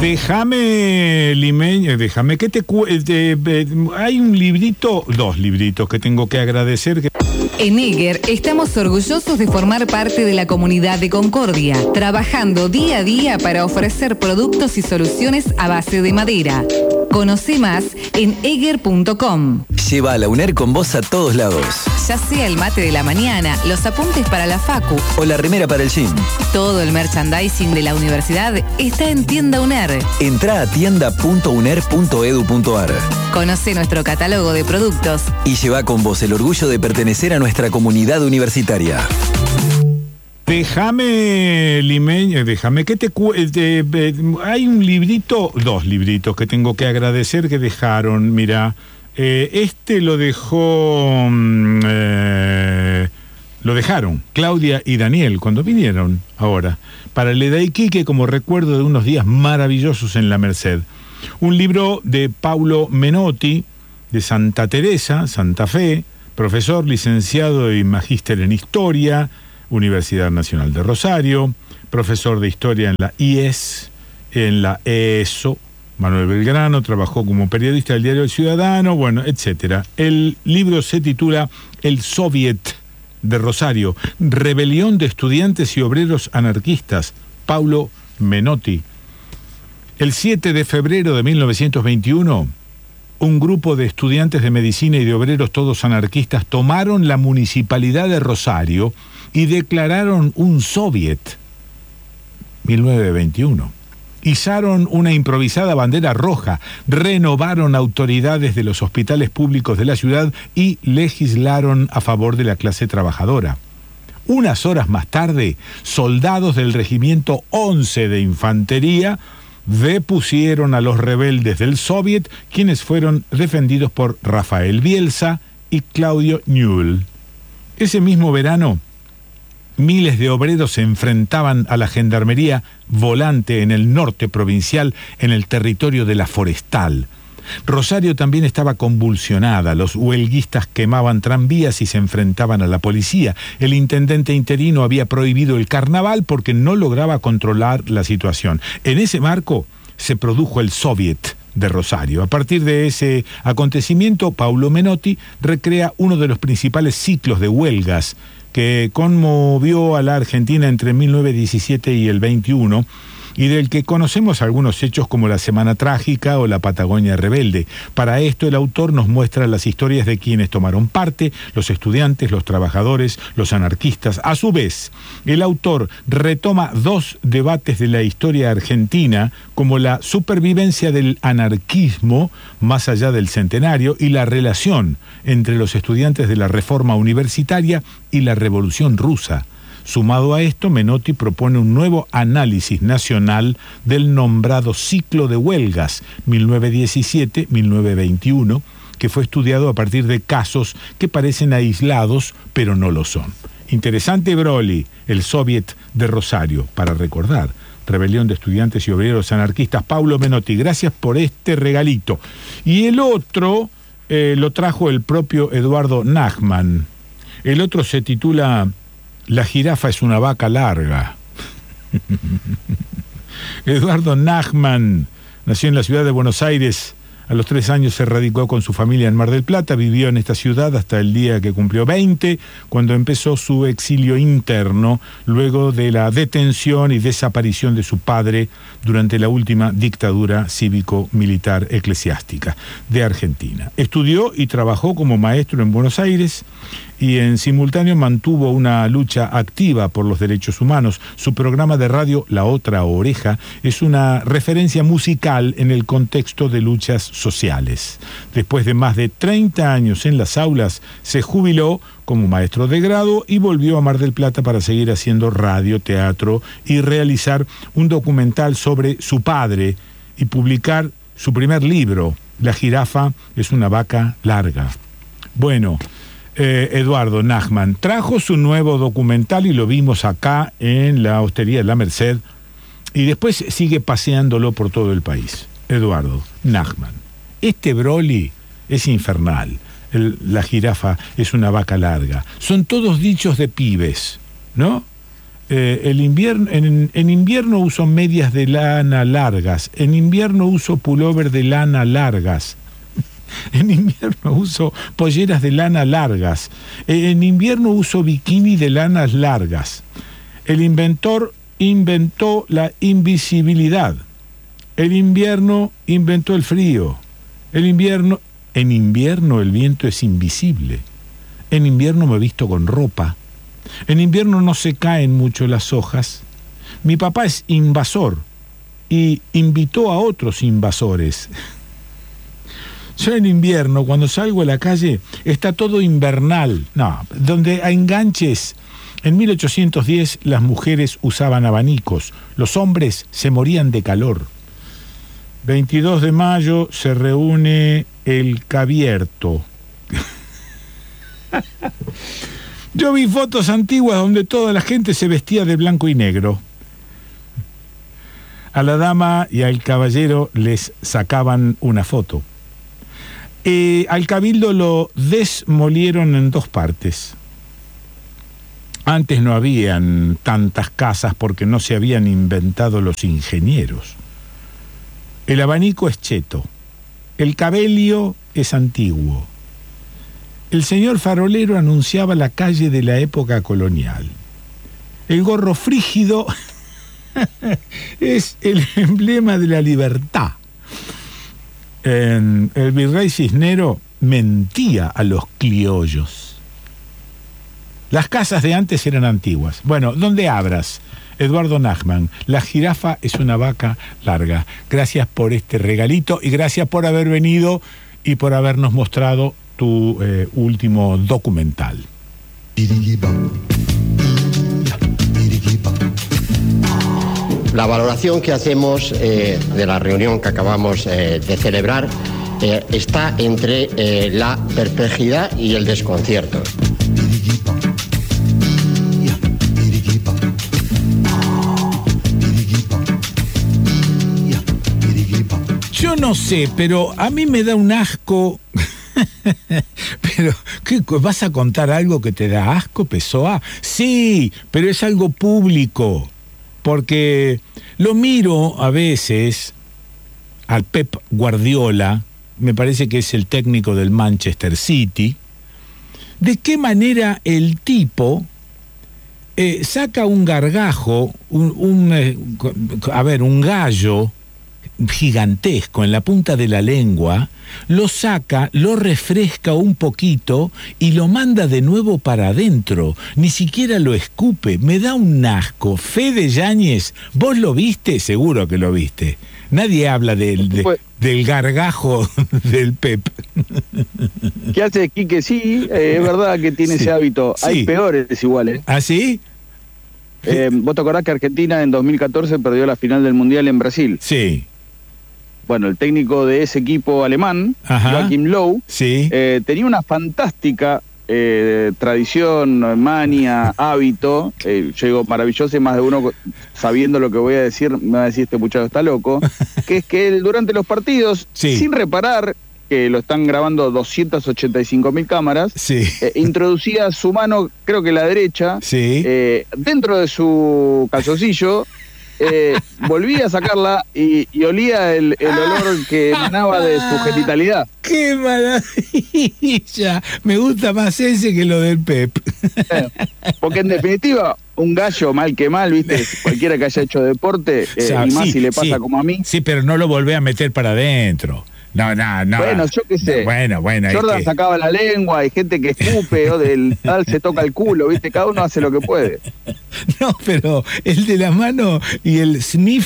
Déjame, Limeño, déjame que hay un librito, dos libritos que tengo que agradecer. En Eger estamos orgullosos de formar parte de la comunidad de Concordia, trabajando día a día para ofrecer productos y soluciones a base de madera. Conoce más en eger.com. Lleva a la UNER con vos a todos lados. Ya sea el mate de la mañana, los apuntes para la facu o la remera para el gym. Todo el merchandising de la universidad está en Tienda UNER. Entrá a tienda.uner.edu.ar. Conoce nuestro catálogo de productos y lleva con vos el orgullo de pertenecer a nuestra comunidad universitaria. Déjame, Limeño, déjame que hay un librito, dos libritos que tengo que agradecer que dejaron. Mira, lo dejaron Claudia y Daniel cuando vinieron ahora para el Edaiquique como recuerdo de unos días maravillosos en la Merced. Un libro de Paulo Menotti, de Santa Teresa, Santa Fe, profesor, licenciado y magíster en Historia, Universidad Nacional de Rosario, profesor de Historia en la IES, en la ESO, Manuel Belgrano, trabajó como periodista del diario El Ciudadano, bueno, etcétera. El libro se titula El Soviet de Rosario, Rebelión de Estudiantes y Obreros Anarquistas, Paulo Menotti. El 7 de febrero de 1921, un grupo de estudiantes de medicina y de obreros todos anarquistas tomaron la municipalidad de Rosario y declararon un soviet. 1921. Izaron una improvisada bandera roja, renovaron autoridades de los hospitales públicos de la ciudad y legislaron a favor de la clase trabajadora. Unas horas más tarde, soldados del regimiento 11 de infantería depusieron a los rebeldes del Soviet, quienes fueron defendidos por Rafael Bielsa y Claudio Newell. Ese mismo verano, miles de obreros se enfrentaban a la gendarmería volante en el norte provincial, en el territorio de la Forestal. Rosario también estaba convulsionada, los huelguistas quemaban tranvías y se enfrentaban a la policía. El intendente interino había prohibido el carnaval porque no lograba controlar la situación. En ese marco se produjo el Soviet de Rosario. A partir de ese acontecimiento, Paulo Menotti recrea uno de los principales ciclos de huelgas que conmovió a la Argentina entre 1917 y el 21, y del que conocemos algunos hechos como la Semana Trágica o la Patagonia Rebelde. Para esto el autor nos muestra las historias de quienes tomaron parte, los estudiantes, los trabajadores, los anarquistas. A su vez, el autor retoma dos debates de la historia argentina, como la supervivencia del anarquismo más allá del centenario y la relación entre los estudiantes de la Reforma Universitaria y la Revolución Rusa. Sumado a esto, Menotti propone un nuevo análisis nacional del nombrado ciclo de huelgas 1917-1921, que fue estudiado a partir de casos que parecen aislados, pero no lo son. Interesante Broly, el Soviet de Rosario, para recordar. Rebelión de Estudiantes y Obreros Anarquistas, Paulo Menotti. Gracias por este regalito. Y el otro lo trajo el propio Eduardo Nachman. El otro se titula La jirafa es una vaca larga. Eduardo Nachman nació en la ciudad de Buenos Aires. A los 3 años se radicó con su familia en Mar del Plata, vivió en esta ciudad hasta el día que cumplió 20, cuando empezó su exilio interno, luego de la detención y desaparición de su padre durante la última dictadura cívico-militar eclesiástica de Argentina. Estudió y trabajó como maestro en Buenos Aires y en simultáneo mantuvo una lucha activa por los derechos humanos. Su programa de radio, La Otra Oreja, es una referencia musical en el contexto de luchas sociales. Después de más de 30 años en las aulas, se jubiló como maestro de grado y volvió a Mar del Plata para seguir haciendo radio, teatro y realizar un documental sobre su padre y publicar su primer libro, La jirafa es una vaca larga. Bueno, Eduardo Nachman trajo su nuevo documental y lo vimos acá en la Hostería de la Merced y después sigue paseándolo por todo el país. Eduardo Nachman. Este Broly es infernal. La jirafa es una vaca larga. Son todos dichos de pibes, ¿no? El invierno, en invierno uso medias de lana largas. En invierno uso pullover de lana largas. En invierno uso polleras de lana largas. En invierno uso bikini de lanas largas. El inventor inventó la invisibilidad. El invierno inventó el frío. En invierno el viento es invisible. En invierno me visto con ropa. En invierno no se caen mucho las hojas. Mi papá es invasor y invitó a otros invasores. Yo en invierno, cuando salgo a la calle, está todo invernal. No, donde a enganches. En 1810 las mujeres usaban abanicos, los hombres se morían de calor. 22 de mayo se reúne el Cabierto. Yo vi fotos antiguas donde toda la gente se vestía de blanco y negro. A la dama y al caballero les sacaban una foto. Al cabildo lo desmolieron en 2 partes. Antes no habían tantas casas porque no se habían inventado los ingenieros. El abanico es cheto. El cabello es antiguo. El señor farolero anunciaba la calle de la época colonial. El gorro frígido es el emblema de la libertad. El virrey Cisnero mentía a los criollos. Las casas de antes eran antiguas. Bueno, ¿dónde abras? Eduardo Nachman, la jirafa es una vaca larga. Gracias por este regalito y gracias por haber venido y por habernos mostrado tu último documental. La valoración que hacemos de la reunión que acabamos de celebrar está entre la perplejidad y el desconcierto. Yo no sé, pero a mí me da un asco. Pero, ¿qué, vas a contar algo que te da asco, Pessoa? Sí, pero es algo público. Porque lo miro a veces al Pep Guardiola, me parece que es el técnico del Manchester City, de qué manera el tipo saca un gargajo, un gallo gigantesco en la punta de la lengua, lo saca, lo refresca un poquito y lo manda de nuevo para adentro. Ni siquiera lo escupe. Me da un asco. Fede Yáñez, ¿vos lo viste? Seguro que lo viste. Nadie habla del gargajo del Pep. ¿Qué hace Quique? Sí, es verdad que tiene ese hábito. Sí. Hay peores igual, ¿eh? ¿Ah, sí? ¿Vos te acordás que Argentina en 2014 perdió la final del Mundial en Brasil? Sí. Bueno, el técnico de ese equipo alemán, Joachim Löw, sí, tenía una fantástica tradición, mania, hábito. Yo digo, maravilloso, y más de uno sabiendo lo que voy a decir, me va a decir este muchacho está loco, que es que él durante los partidos, sí, sin reparar que lo están grabando 285.000 cámaras, sí, introducía su mano, creo que la derecha, sí, dentro de su calzoncillo, volvía a sacarla y olía el olor que emanaba de su genitalidad. ¡Qué maravilla! Me gusta más ese que lo del Pep. Porque en definitiva, un gallo mal que mal, ¿viste? Cualquiera que haya hecho deporte, o sea, y más sí, si le pasa como a mí. Sí, pero no lo volvé a meter para adentro. No. Bueno, yo qué sé. Bueno. Jordan sacaba la lengua, hay gente que escupe, o del tal se toca el culo, ¿viste? Cada uno hace lo que puede. No, pero el de la mano y el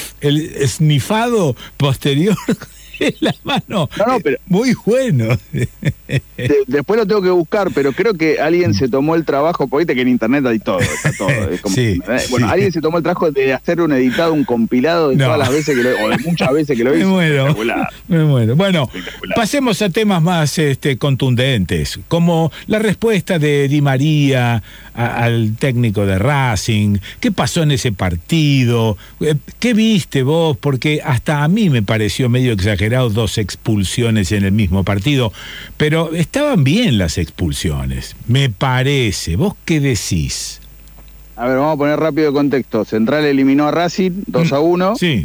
snifado posterior de la mano. No, pero muy bueno. Después lo tengo que buscar, pero creo que alguien se tomó el trabajo, porque viste que en internet hay todo, está todo. Es como, sí, bueno, sí, alguien se tomó el trabajo de hacer un editado, un compilado de todas las veces que o de muchas veces que lo hizo. Me muero. Bueno, pasemos a temas más contundentes, como la respuesta de Di María al técnico de Racing. ¿Qué pasó en ese partido? ¿Qué viste vos? Porque hasta a mí me pareció medio exagerado 2 expulsiones en el mismo partido, pero estaban bien las expulsiones, me parece. ¿Vos qué decís? A ver, vamos a poner rápido de contexto. Central eliminó a Racing 2-1. Sí.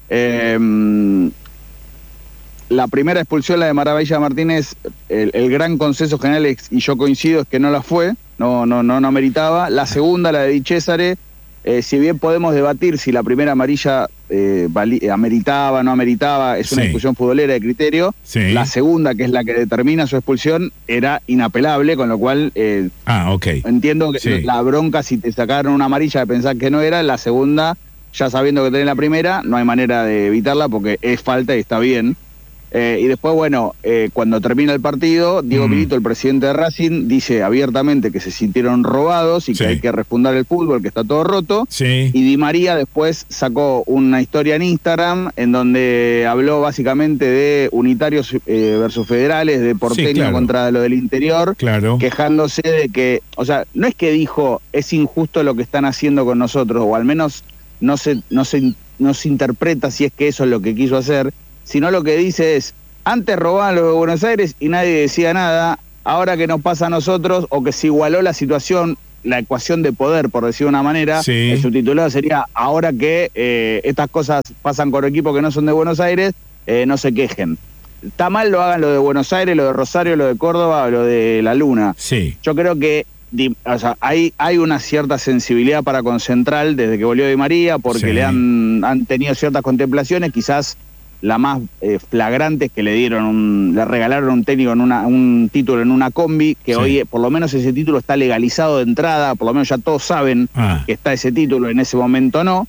La primera expulsión, la de Maravilla Martínez, el gran consenso general, y yo coincido, es que no la fue, no meritaba. La segunda, la de Di Cesare, si bien podemos debatir si la primera amarilla ameritaba, no ameritaba, es una discusión futbolera de criterio. Sí. La segunda, que es la que determina su expulsión, era inapelable, con lo cual entiendo que la bronca, si te sacaron una amarilla de pensar que no era, la segunda, ya sabiendo que tenés la primera, no hay manera de evitarla porque es falta y está bien. Y después, cuando termina el partido, Diego Milito, el presidente de Racing, dice abiertamente que se sintieron robados y que hay que refundar el fútbol, que está todo roto. Sí. Y Di María después sacó una historia en Instagram en donde habló básicamente de unitarios versus federales, de porteño contra lo del interior, quejándose de que, o sea, no es que dijo es injusto lo que están haciendo con nosotros, o al menos no se interpreta si es que eso es lo que quiso hacer, sino lo que dice es, antes robaban los de Buenos Aires y nadie decía nada, ahora que nos pasa a nosotros, o que se igualó la situación, la ecuación de poder, por decir de una manera, el subtitulado sería, ahora que estas cosas pasan con equipos que no son de Buenos Aires, no se quejen. Está mal lo hagan lo de Buenos Aires, lo de Rosario, lo de Córdoba, lo de La Luna. Sí. Yo creo que hay una cierta sensibilidad para con Central desde que volvió Di María, porque le han tenido ciertas contemplaciones, quizás la más flagrante es que le regalaron un técnico un título en una combi, que hoy por lo menos ese título está legalizado de entrada, por lo menos ya todos saben que está ese título, en ese momento no.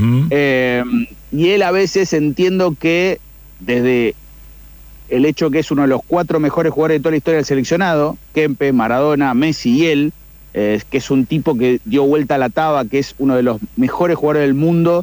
Y él a veces, entiendo que desde el hecho que es uno de los 4 mejores jugadores de toda la historia del seleccionado, Kempe, Maradona, Messi y él, que es un tipo que dio vuelta a la taba, que es uno de los mejores jugadores del mundo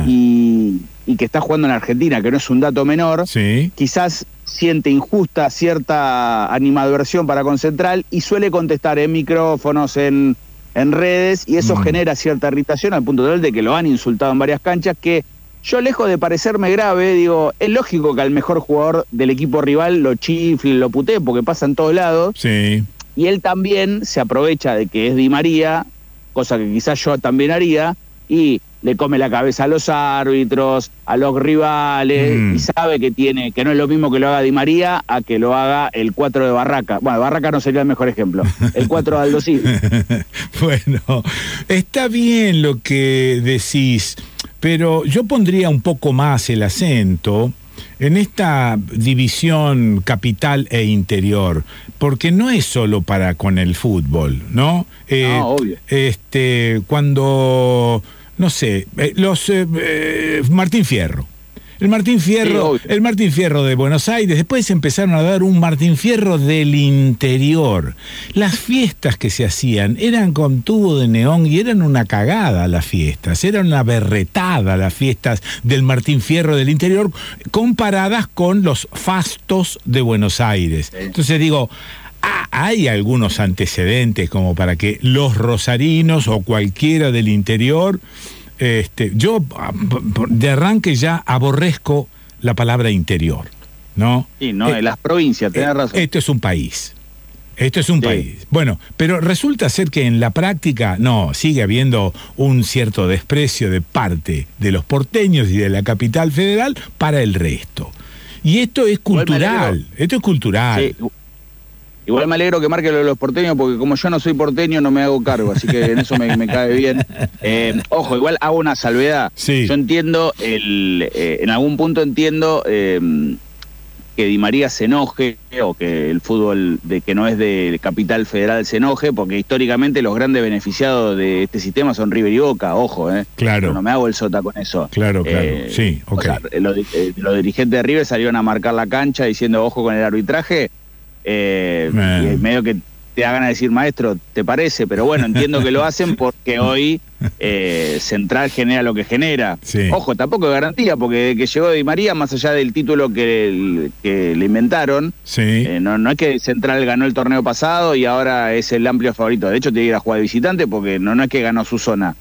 y que está jugando en Argentina, que no es un dato menor, quizás siente injusta cierta animadversión para con Central y suele contestar en micrófonos, en redes, y eso genera cierta irritación al punto tal de que lo han insultado en varias canchas, que yo, lejos de parecerme grave, digo, es lógico que al mejor jugador del equipo rival lo chifle, lo putee, porque pasa en todos lados. Sí. Y él también se aprovecha de que es Di María, cosa que quizás yo también haría, y le come la cabeza a los árbitros, a los rivales, y sabe que no es lo mismo que lo haga Di María a que lo haga el 4 de Barraca. Bueno, Barraca no sería el mejor ejemplo. El 4 de Aldo Civi. Bueno, está bien lo que decís, pero yo pondría un poco más el acento en esta división capital e interior, porque no es solo para con el fútbol, ¿no? Obvio. Cuando, no sé, Martín Fierro. El Martín Fierro de Buenos Aires, después empezaron a dar un Martín Fierro del interior. Las fiestas que se hacían eran con tubo de neón y eran una cagada las fiestas, eran una berretada las fiestas del Martín Fierro del interior comparadas con los fastos de Buenos Aires. Entonces digo, hay algunos antecedentes como para que los rosarinos o cualquiera del interior... yo de arranque ya aborrezco la palabra interior, ¿no? Sí, no, de las provincias, tenés razón. Esto es un país. País. Bueno, pero resulta ser que en la práctica, sigue habiendo un cierto desprecio de parte de los porteños y de la capital federal para el resto. Y esto es cultural, Sí. Igual me alegro que marque lo de los porteños, porque como yo no soy porteño, no me hago cargo, así que en eso me cae bien. Ojo, igual hago una salvedad. Sí. Yo entiendo, en algún punto entiendo que Di María se enoje, o que el fútbol que no es de Capital Federal se enoje, porque históricamente los grandes beneficiados de este sistema son River y Boca, ojo, Claro. Pero no me hago el sota con eso. Claro, sí, ok. O sea, los dirigentes de River salieron a marcar la cancha diciendo ojo con el arbitraje, y medio que te hagan a decir, maestro, ¿te parece? Pero bueno, entiendo que lo hacen porque hoy Central genera lo que genera. Sí. Ojo, tampoco es garantía, porque desde que llegó Di María, más allá del título que le inventaron, no es que Central ganó el torneo pasado y ahora es el amplio favorito. De hecho, tiene que ir a jugar de visitante porque no es que ganó su zona.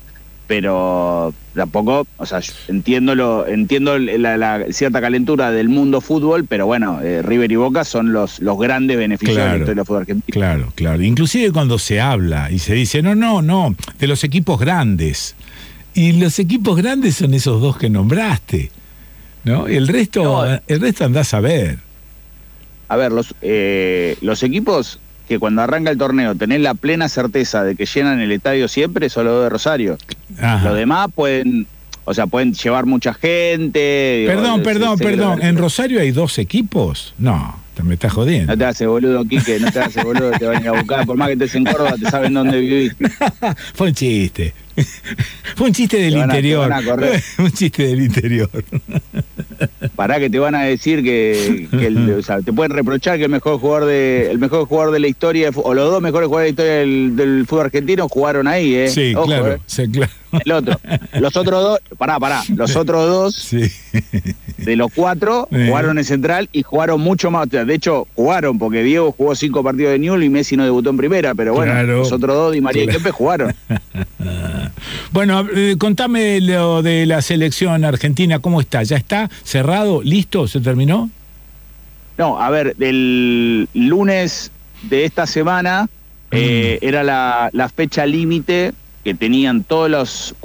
pero tampoco, o sea, entiendo la cierta calentura del mundo fútbol, pero bueno, River y Boca son los grandes beneficiarios de la fútbol argentino. Claro. Inclusive cuando se habla y se dice, no, de los equipos grandes. Y los equipos grandes son esos dos que nombraste, ¿no? El resto andás a ver. A ver, los equipos que cuando arranca el torneo tenés la plena certeza de que llenan el estadio siempre son los dos de Rosario. Ajá. Los demás pueden llevar mucha gente. Perdón. ¿En Rosario hay 2 equipos? No, me estás jodiendo. No te haces boludo, Quique, no te haces boludo, te van a ir a buscar. Por más que estés en Córdoba, te saben dónde vivís. Fue un chiste. Fue un chiste del interior. Un chiste del interior. Pará que te van a decir que o sea, te pueden reprochar que el mejor jugador de la historia, o los 2 mejores jugadores de la historia del fútbol argentino jugaron ahí, ¿eh? Sí, ojo, claro, sí, claro. Los otros 2, los otros 2 sí. De los 4 jugaron en Central y jugaron mucho más. De hecho, jugaron porque Diego jugó 5 partidos de Newell's y Messi no debutó en primera, pero bueno, claro, los otros 2, Di María y Kempes, jugaron. Bueno, contame lo de la selección argentina, ¿cómo está? ¿Ya está cerrado? ¿Listo? ¿Se terminó? No, a ver, el lunes de esta semana era la fecha límite que tenían todos los